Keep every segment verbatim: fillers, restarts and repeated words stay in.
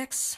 Alex.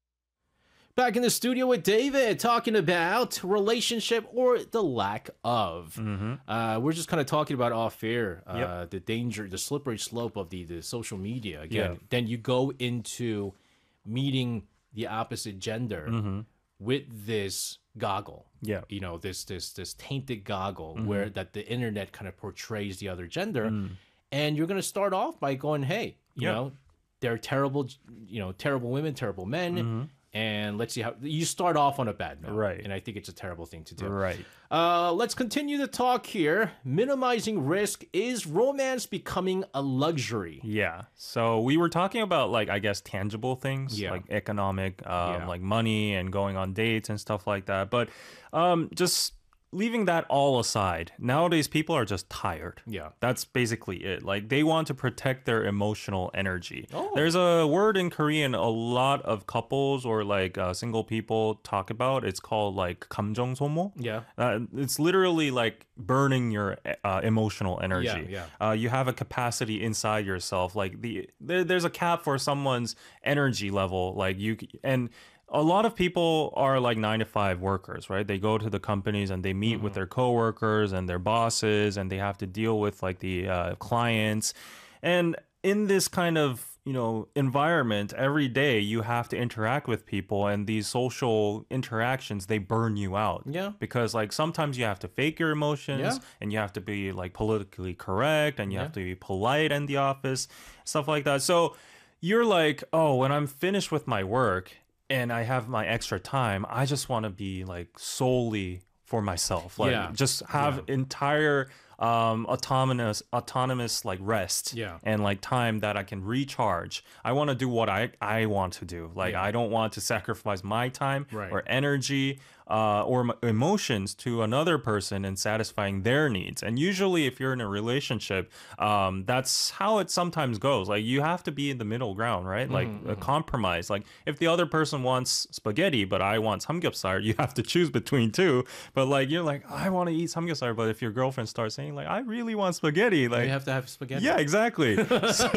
Back in the studio with David, talking about relationship or the lack of. Mm-hmm. Uh, we're just kind of talking about off air, uh, Yep. the danger, the slippery slope of the, the social media. Again, Yeah. then you go into meeting the opposite gender Mm-hmm. with this goggle. Yeah. You know, this this this tainted goggle where that the internet kind of portrays the other gender, and you're gonna start off by going, hey, you Yeah. know, they're terrible, you know, terrible women, terrible men. And let's see how you start off on a bad note. Right. And I think it's a terrible thing to do. Right. Uh, let's continue the talk here. Minimizing risk. Is romance becoming a luxury? Yeah. So we were talking about like I guess tangible things Yeah. like economic, um, Yeah. like money and going on dates and stuff like that. But um, just leaving that all aside, nowadays people are just tired. Yeah. That's basically it. Like they want to protect their emotional energy. Oh. There's a word in Korean a lot of couples or like uh, single people talk about. It's called like 감정 소모. Yeah. Uh, it's literally like burning your uh, emotional energy. Yeah, Uh, you have a capacity inside yourself. Like the there, there's a cap for someone's energy level. Like you c- and a lot of people are like nine to five workers, right? They go to the companies and they meet with their coworkers and their bosses, and they have to deal with like the uh, clients. And in this kind of you know environment, every day you have to interact with people, and these social interactions they burn you out. Yeah. Because like sometimes you have to fake your emotions, Yeah. and you have to be like politically correct, and you Yeah. have to be polite in the office, stuff like that. So you're like, oh, when I'm finished with my work and I have my extra time, I just want to be like solely for myself. Like Yeah. just have entire um autonomous autonomous like rest Yeah. and like time that I can recharge. I want to do what I I want to do. Like Yeah. I don't want to sacrifice my time Right. or energy uh, or m- emotions to another person and satisfying their needs. And usually, if you're in a relationship, um, that's how it sometimes goes. Like you have to be in the middle ground, right? Like a compromise. Like if the other person wants spaghetti, but I want samgyeopsal, you have to choose between two. But like you're like, I want to eat samgyeopsal, but if your girlfriend starts saying like, I really want spaghetti, like You have to have spaghetti. yeah, exactly. So,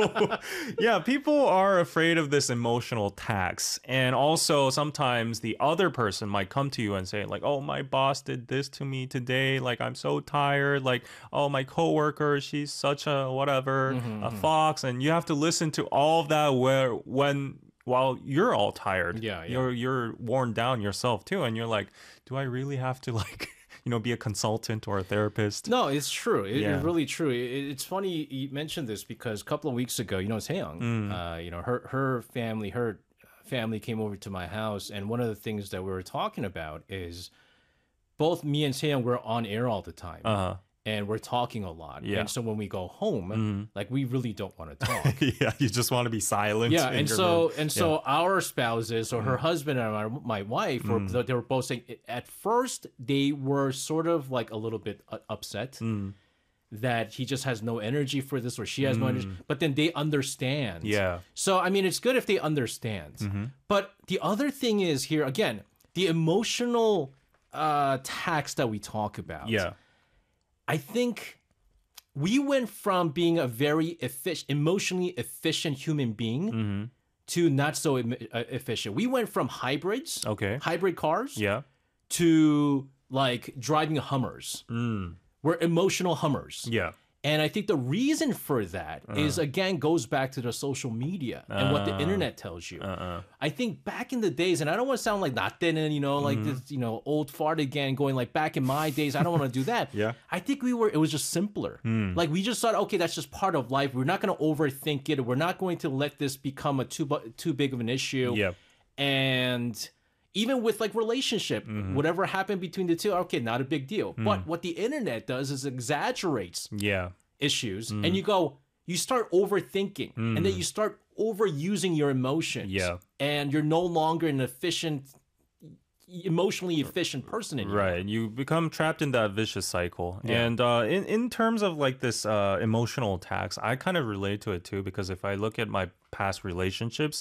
yeah, people are afraid of this emotional tax. And also, sometimes the other person might come to you and say, like, oh, my boss did this to me today. Like, I'm so tired. Like, oh, my coworker, she's such a whatever, a fox. And you have to listen to all of that where when while you're all tired. Yeah, yeah. You're, you're worn down yourself, too. And you're like, do I really have to, like, you know, be a consultant or a therapist? No, it's true. It, Yeah. It's really true. It, it's funny you mentioned this because a couple of weeks ago, you know, Seyoung, Mm. uh, you know, her her family, her family came over to my house, and one of the things that we were talking about is both me and Seyoung were on air all the time, Uh-huh. and we're talking a lot. Yeah. And so when we go home, Mm. like we really don't want to talk. Yeah, you just want to be silent. Yeah, in and your so room. and so our spouses or her husband and my, my wife were Mm. they were both saying at first they were sort of like a little bit uh, upset Mm. that he just has no energy for this or she has no energy, but then they understand. Mm. Yeah. So I mean, it's good if they understand. Mm-hmm. But the other thing is here again, the emotional uh tax that we talk about. Yeah. I think we went from being a very efficient, emotionally efficient human being Mm-hmm. to not so em- uh, efficient. We went from hybrids, Okay. hybrid cars, Yeah. to like driving Hummers. Mm. We're emotional Hummers. Yeah. And I think the reason for that is again goes back to the social media and what the internet tells you. Uh-uh. I think back in the days, and I don't want to sound like not then, you know, like this, you know, old fart again, going like back in my days. I don't want to do that. Yeah. I think we were. It was just simpler. Like we just thought, okay, that's just part of life. We're not going to overthink it. We're not going to let this become a too bu- too big of an issue. Yep. And even with like relationship, whatever happened between the two, okay, not a big deal. But what the internet does is exaggerates Yeah. issues, and you go, you start overthinking, and then you start overusing your emotions. Yeah. And you're no longer an efficient, emotionally efficient person anymore. Right. You become trapped in that vicious cycle. And uh, in, in terms of like this uh, emotional tax, I kind of relate to it too, because if I look at my past relationships, Yeah.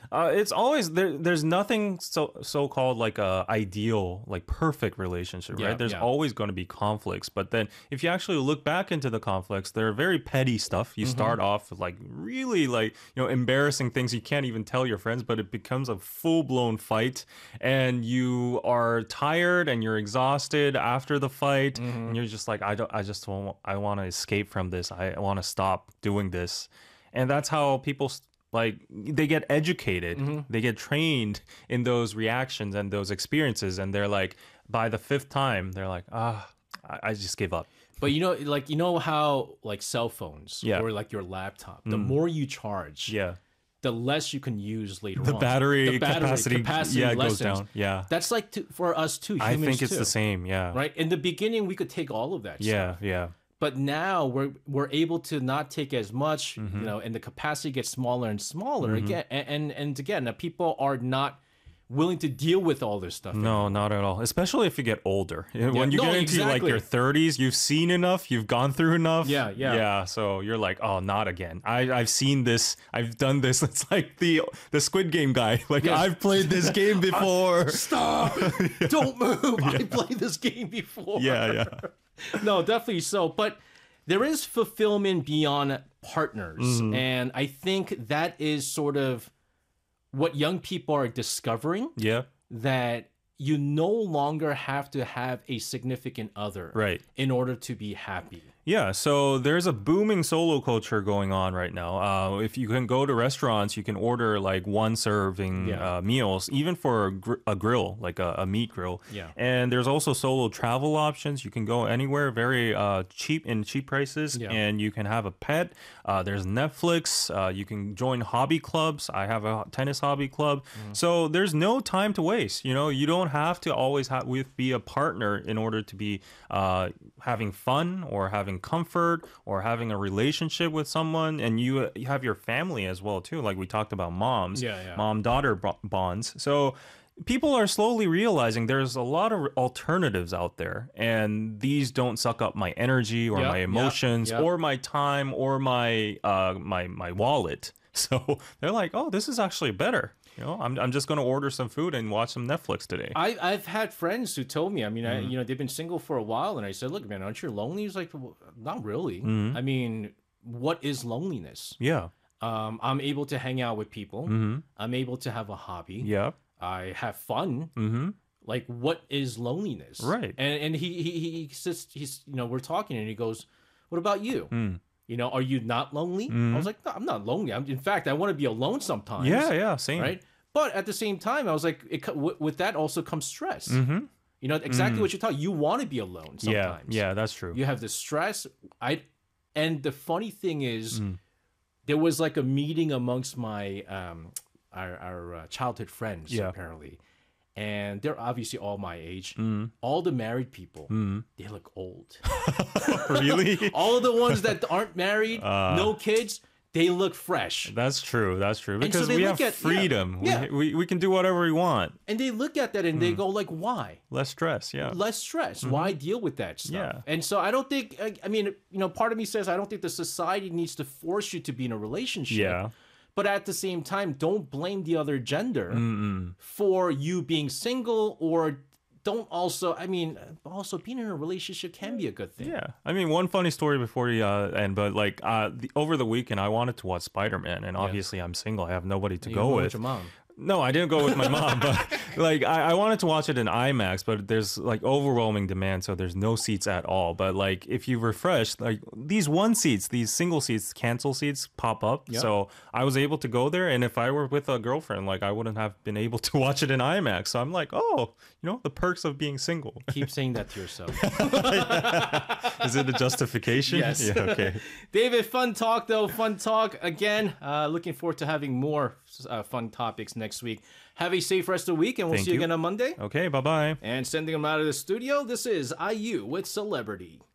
Uh, it's always there. There's nothing so so called like a ideal, like perfect relationship, Yeah, right? There's yeah. always going to be conflicts, but then if you actually look back into the conflicts, they're very petty stuff. You start off with like really like you know embarrassing things you can't even tell your friends, but it becomes a full blown fight, and you are tired and you're exhausted after the fight, and you're just like I don't, I just want, I want to escape from this. I want to stop doing this, and that's how people. Like they get educated, they get trained in those reactions and those experiences, and they're like, by the fifth time, they're like, ah, I, I just give up. But you know, like you know how like cell phones Yeah. or like your laptop, the more you charge, Yeah, the less you can use later the on. battery, the battery capacity, capacity yeah, it goes lessens. down. Yeah, That's like to, for us too. I Humans think it's too, the same. Yeah, right? In the beginning, we could take all of that. yeah, stuff. yeah, But now we're we're able to not take as much, Mm-hmm. you know, and the capacity gets smaller and smaller again. And, and and again, the people are not willing to deal with all this stuff. No, not at all. Especially if you get older. When you No, get into like exactly. your thirties, you've seen enough, you've gone through enough. Yeah, yeah. Yeah, so you're like, "Oh, not again. I I've seen this. I've done this." It's like the the Squid Game guy. Like, Yes. "I've played this game before." Stop! Don't move! I played this game before. Yeah, yeah. No, definitely so. But there is fulfillment beyond partners. Mm-hmm. And I think that is sort of what young people are discovering, Yeah. that you no longer have to have a significant other Right. in order to be happy. Yeah, so there's a booming solo culture going on right now. Uh, if you can go to restaurants, you can order like one serving Yeah. uh, meals, even for a, gr- a grill, like a, a meat grill. Yeah. And there's also solo travel options. You can go anywhere, very uh, cheap in cheap prices, Yeah. and you can have a pet. Uh, there's Netflix. Uh, you can join hobby clubs. I have a tennis hobby club. Mm-hmm. So there's no time to waste. You know, you don't have to always have with be a partner in order to be uh, having fun or having comfort or having a relationship with someone. And you, you have your family as well too, like we talked about moms, Yeah, yeah. mom daughter bonds. So people are slowly realizing there's a lot of alternatives out there, and these don't suck up my energy or Yeah, my yeah, emotions yeah. or my time or my uh my my wallet. So they're like, oh, this is actually better. You know, I'm I'm just gonna order some food and watch some Netflix today. I, I've had friends who told me, I mean, Mm-hmm. I, you know, they've been single for a while, and I said, look, man, aren't you lonely? He's like, well, not really. Mm-hmm. I mean, what is loneliness? Yeah. Um, I'm able to hang out with people. Mm-hmm. I'm able to have a hobby. Yeah. I have fun. Mm-hmm. Like, what is loneliness? Right. And and he he he he sits. He's you know we're talking, and he goes, "What about you? Mm. You know, are you not lonely?" I was like, "No, I'm not lonely. I'm in fact, I want to be alone sometimes." Yeah. Yeah. Same. Right. But at the same time, I was like, it, co- with with that also comes stress. Mm-hmm. You know, exactly what you're talking. You want to be alone Yeah. sometimes. Yeah. That's true. You have the stress. I, and the funny thing Mm. is, there was like a meeting amongst my um our our uh, childhood friends Yeah. apparently, and they're obviously all my age. Mm. All the married people, they look old. Really? All the ones that aren't married, Uh. no kids, they look fresh. That's true. That's true. so Because they we look have at- yeah, freedom. yeah. We, we we can do whatever we want. And they look at that and Mm. they go like, why? Less stress. Yeah. Less stress. Why deal with that stuff? Mm-hmm. Yeah. And so I don't think, I, I mean, you know, part of me says I don't think the society needs to force you to be in a relationship. Yeah. But at the same time, don't blame the other gender for you being single, or don't also, I mean, also being in a relationship can be a good thing. Yeah, I mean, one funny story before we uh, end, but like uh, the, over the weekend, I wanted to watch Spider Man, and obviously I'm single. I have nobody to You go go with. your mom. No, I didn't go with my mom, but like I, I wanted to watch it in IMAX, but there's like overwhelming demand, so there's no seats at all. But like if you refresh, like these one seats, these single seats, cancel seats pop up. Yeah. So I was able to go there, and if I were with a girlfriend, like I wouldn't have been able to watch it in IMAX. So I'm like, oh, you know, the perks of being single. Keep saying that to yourself. Is it a justification? Yes. Yeah. Okay. David, fun talk though. Fun talk again. Uh, looking forward to having more uh, fun topics next week. Have a safe rest of the week, and we'll Thank see you you. again on Monday. Okay. Bye bye. And sending them out of the studio, this is I U with Celebrity.